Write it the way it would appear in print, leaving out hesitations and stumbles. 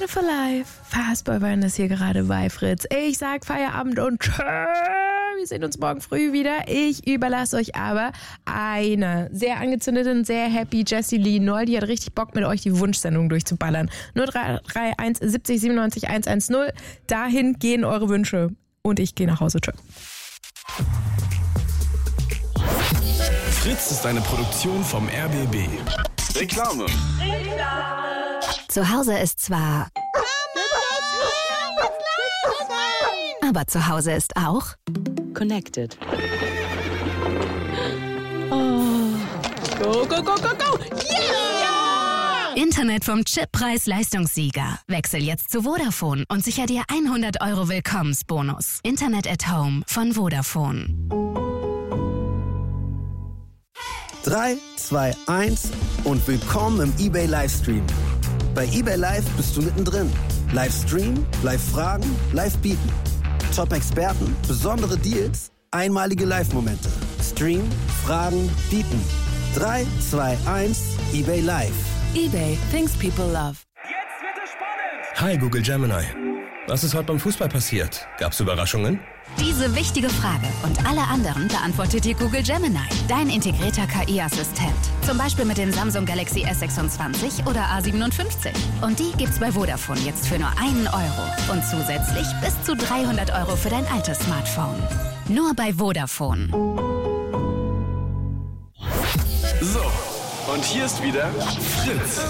Freunde for Life. Fastboy waren das hier gerade bei Fritz. Ich sag Feierabend und tschö. Wir sehen uns morgen früh wieder. Ich überlasse euch aber eine sehr angezündete und sehr happy Jessie Lee Noll. Die hat richtig Bock, mit euch die Wunschsendung durchzuballern. 0331 70 97 110. Dahin gehen eure Wünsche. Und ich gehe nach Hause. Tschö. Fritz ist eine Produktion vom RBB. Reklame. Zu Hause ist zwar... Aber zu Hause ist auch... Connected. Go, go, go, go, go! Yeah! Internet vom Chip Preis-Leistungssieger. Wechsel jetzt zu Vodafone und sicher dir 100 € Willkommensbonus. Internet at Home von Vodafone. 3, 2, 1 und willkommen im eBay Livestream. Bei eBay Live bist du mittendrin. Livestream, Live-Fragen, Live-Bieten. Top-Experten, besondere Deals, einmalige Live-Momente. Stream, Fragen, Bieten. 3, 2, 1, eBay Live. eBay, things people love. Jetzt wird es spannend! Hi Google Gemini. Was ist heute beim Fußball passiert? Gab's Überraschungen? Diese wichtige Frage und alle anderen beantwortet dir Google Gemini, dein integrierter KI-Assistent. Zum Beispiel mit dem Samsung Galaxy S26 oder A57. Und die gibt's bei Vodafone jetzt für nur 1 € und zusätzlich bis zu 300 € für dein altes Smartphone. Nur bei Vodafone. So, und hier ist wieder Fritz.